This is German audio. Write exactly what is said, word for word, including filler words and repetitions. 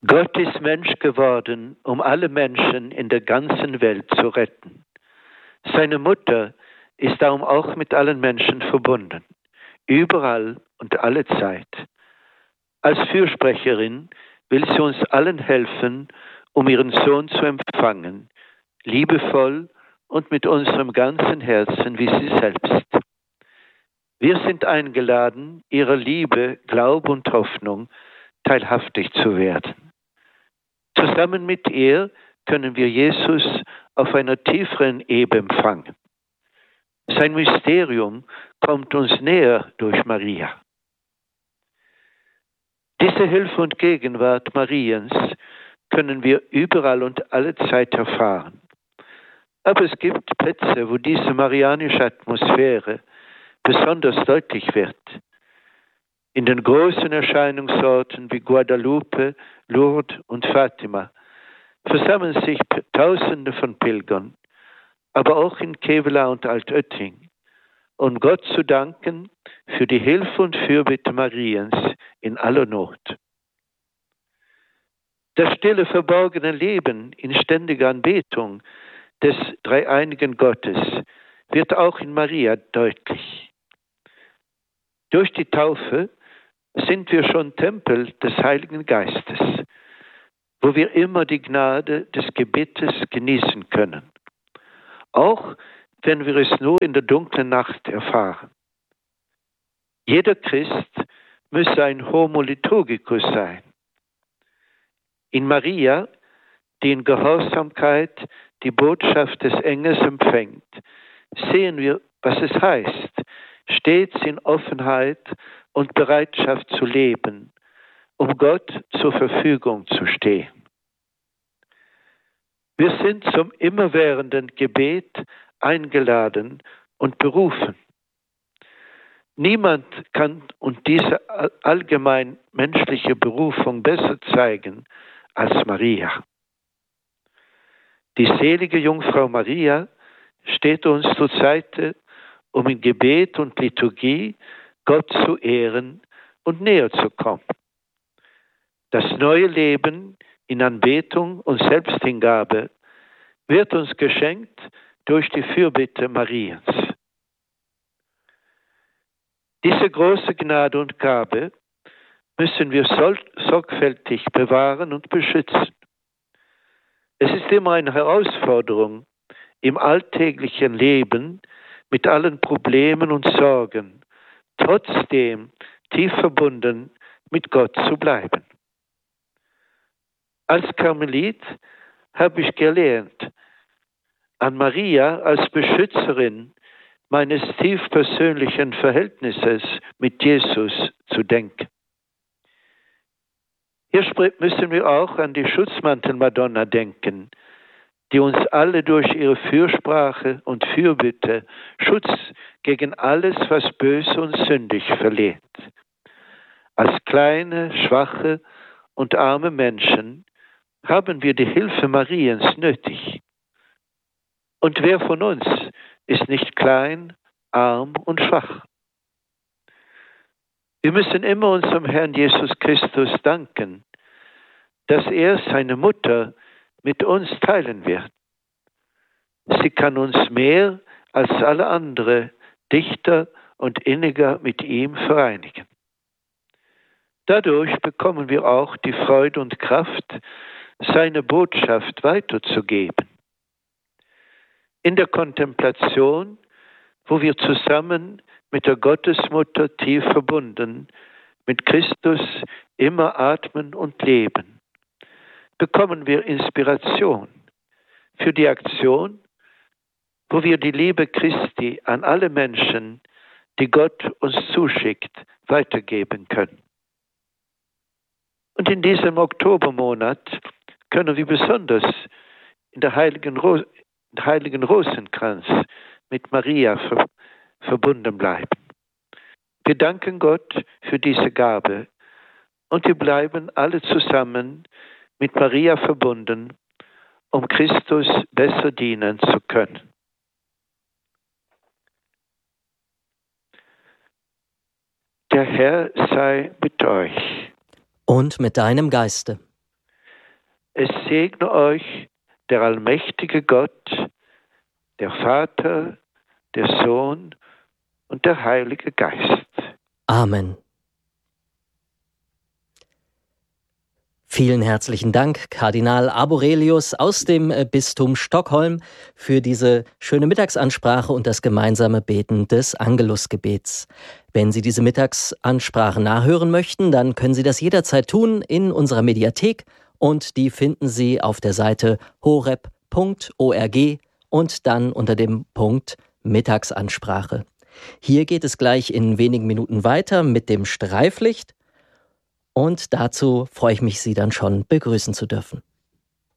Gott ist Mensch geworden, um alle Menschen in der ganzen Welt zu retten. Seine Mutter ist darum auch mit allen Menschen verbunden, überall und alle Zeit. Als Fürsprecherin will sie uns allen helfen, um ihren Sohn zu empfangen, liebevoll und mit unserem ganzen Herzen wie sie selbst. Wir sind eingeladen, ihrer Liebe, Glaube und Hoffnung teilhaftig zu werden. Zusammen mit ihr können wir Jesus auf einer tieferen Ebene empfangen. Sein Mysterium kommt uns näher durch Maria. Diese Hilfe und Gegenwart Mariens können wir überall und alle Zeit erfahren. Aber es gibt Plätze, wo diese marianische Atmosphäre besonders deutlich wird. In den großen Erscheinungsorten wie Guadalupe, Lourdes und Fatima versammeln sich Tausende von Pilgern, aber auch in Kevela und Altötting, um Gott zu danken für die Hilfe und Fürbitte Mariens in aller Not. Das stille, verborgene Leben in ständiger Anbetung des dreieinigen Gottes wird auch in Maria deutlich. Durch die Taufe sind wir schon Tempel des Heiligen Geistes, wo wir immer die Gnade des Gebetes genießen können, auch wenn wir es nur in der dunklen Nacht erfahren. Jeder Christ müsse ein Homo liturgicus sein. In Maria, die in Gehorsamkeit die Botschaft des Engels empfängt, sehen wir, was es heißt, stets in Offenheit und Bereitschaft zu leben, um Gott zur Verfügung zu stehen. Wir sind zum immerwährenden Gebet eingeladen und berufen. Niemand kann uns diese allgemein menschliche Berufung besser zeigen als Maria. Die selige Jungfrau Maria steht uns zur Seite, um in Gebet und Liturgie Gott zu ehren und näher zu kommen. Das neue Leben in Anbetung und Selbsthingabe wird uns geschenkt durch die Fürbitte Mariens. Diese große Gnade und Gabe müssen wir sorgfältig bewahren und beschützen. Es ist immer eine Herausforderung im alltäglichen Leben mit allen Problemen und Sorgen, trotzdem tief verbunden mit Gott zu bleiben. Als Karmelit habe ich gelernt, an Maria als Beschützerin meines tief persönlichen Verhältnisses mit Jesus zu denken. Hier müssen wir auch an die Schutzmantel-Madonna denken, die uns alle durch ihre Fürsprache und Fürbitte Schutz gegen alles, was böse und sündig verleiht. Als kleine, schwache und arme Menschen haben wir die Hilfe Mariens nötig. Und wer von uns ist nicht klein, arm und schwach? Wir müssen immer unserem Herrn Jesus Christus danken, dass er seine Mutter mit uns teilen wird. Sie kann uns mehr als alle andere dichter und inniger mit ihm vereinigen. Dadurch bekommen wir auch die Freude und Kraft, seine Botschaft weiterzugeben. In der Kontemplation, wo wir zusammen mit der Gottesmutter tief verbunden, mit Christus immer atmen und leben, bekommen wir Inspiration für die Aktion, wo wir die Liebe Christi an alle Menschen, die Gott uns zuschickt, weitergeben können. Und in diesem Oktobermonat können wir besonders in der heiligen, Ro- in heiligen Rosenkranz mit Maria ver- verbunden bleiben. Wir danken Gott für diese Gabe und wir bleiben alle zusammen mit Maria verbunden, um Christus besser dienen zu können. Der Herr sei mit euch. Und mit deinem Geiste. Es segne euch der allmächtige Gott, der Vater, der Sohn und der Heilige Geist. Amen. Vielen herzlichen Dank, Kardinal Arborelius aus dem Bistum Stockholm, für diese schöne Mittagsansprache und das gemeinsame Beten des Angelusgebets. Wenn Sie diese Mittagsansprache nachhören möchten, dann können Sie das jederzeit tun in unserer Mediathek und die finden Sie auf der Seite horeb punkt org und dann unter dem Punkt Mittagsansprache. Hier geht es gleich in wenigen Minuten weiter mit dem Streiflicht. Und dazu freue ich mich, Sie dann schon begrüßen zu dürfen.